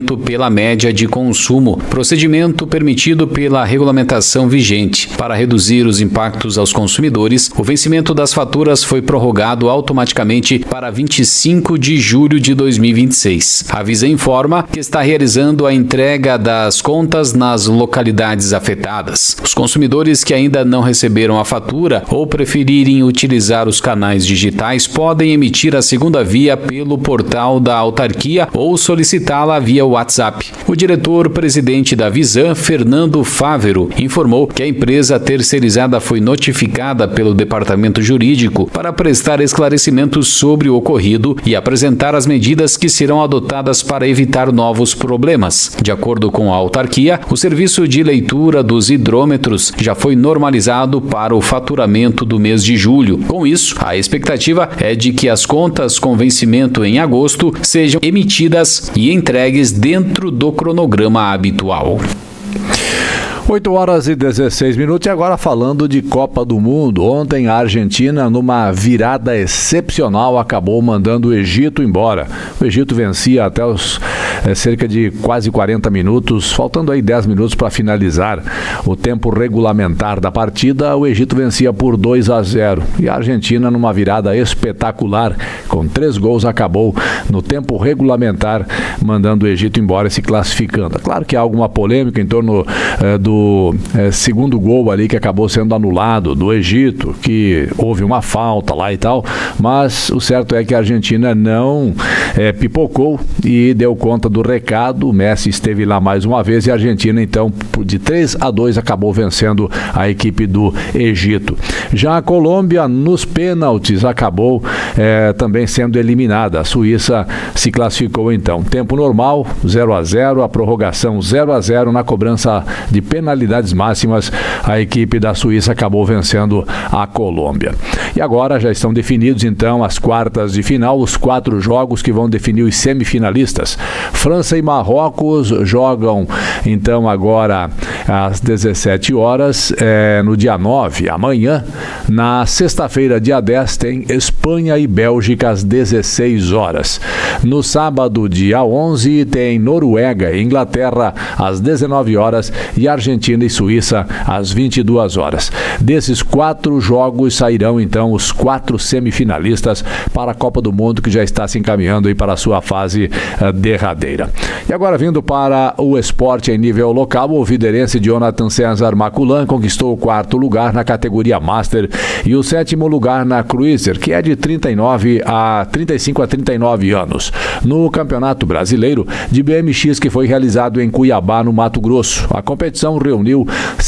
pela média de consumo, procedimento permitido pela regulamentação vigente. Para reduzir os impactos aos consumidores, o vencimento das faturas foi prorrogado automaticamente para 25 de julho de 2026. A Visa informa que está realizando a entrega das contas nas localidades afetadas. Os consumidores que ainda não receberam a fatura ou preferirem utilizar os canais digitais podem emitir a segunda via pelo portal da autarquia ou solicitá-la via WhatsApp. O diretor-presidente da Visan, Fernando Fávero, informou que a empresa terceirizada foi notificada pelo departamento jurídico para prestar esclarecimentos sobre o ocorrido e apresentar as medidas que serão adotadas para evitar novos problemas. De acordo com a autarquia, o serviço de leitura dos hidrômetros já foi normalizado para o faturamento do mês de julho. Com isso, a expectativa é de que as contas com vencimento em agosto sejam emitidas e entregues dentro do cronograma habitual. 8h16 e agora falando de Copa do Mundo. Ontem a Argentina, numa virada excepcional, acabou mandando o Egito embora. O Egito vencia até os cerca de quase 40 minutos, faltando aí 10 minutos para finalizar o tempo regulamentar da partida. O Egito vencia por 2-0 e a Argentina, numa virada espetacular, com 3 gols, acabou no tempo regulamentar mandando o Egito embora e se classificando. Claro que há alguma polêmica em torno do segundo gol ali que acabou sendo anulado do Egito, que houve uma falta lá e tal, mas o certo é que a Argentina não pipocou e deu conta do recado. O Messi esteve lá mais uma vez e a Argentina, então, de 3-2 acabou vencendo a equipe do Egito. Já a Colômbia, nos pênaltis, acabou também sendo eliminada. A Suíça se classificou, então. Tempo normal, 0-0, a prorrogação 0-0, na cobrança de penalidades máximas, a equipe da Suíça acabou vencendo a Colômbia. E agora já estão definidos, então, as quartas de final, os 4 jogos que vão definir os semifinalistas. França e Marrocos jogam, então, agora às 17 horas, no dia 9, amanhã. Na sexta-feira, dia 10, tem Espanha e Bélgica às 16 horas. No sábado, dia 11, tem Noruega e Inglaterra às 19 horas e Argentina e Suíça às 22 horas. Desses 4 jogos sairão, então, os 4 semifinalistas para a Copa do Mundo, que já está se encaminhando aí para a sua fase derradeira. E agora, vindo para o esporte em nível local, o viderense Jonathan César Maculan conquistou o 4º lugar na categoria Master e o 7º lugar na Cruiser, que é de 35 a 39 anos, no Campeonato Brasileiro de BMX, que foi realizado em Cuiabá, no Mato Grosso. A competição reuniu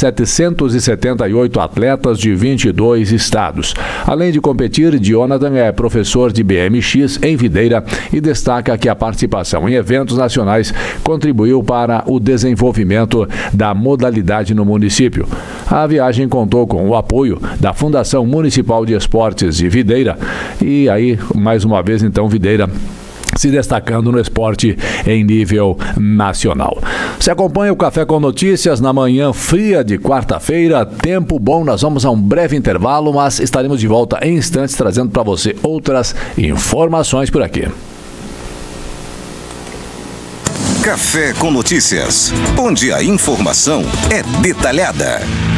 778 atletas de 22 estados. Além de competir, Jonathan é professor de BMX em Videira e destaca que a participação em eventos nacionais contribuiu para o desenvolvimento da modalidade no município. A viagem contou com o apoio da Fundação Municipal de Esportes de Videira e aí, mais uma vez, então, Videira se destacando no esporte em nível nacional. Você acompanha o Café com Notícias na manhã fria de quarta-feira. Tempo bom, nós vamos a um breve intervalo, mas estaremos de volta em instantes trazendo para você outras informações por aqui. Café com Notícias, onde a informação é detalhada.